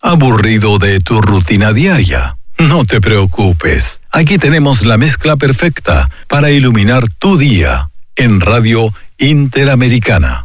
¿Aburrido de tu rutina diaria? No te preocupes, aquí tenemos la mezcla perfecta para iluminar tu día en Radio Interamericana.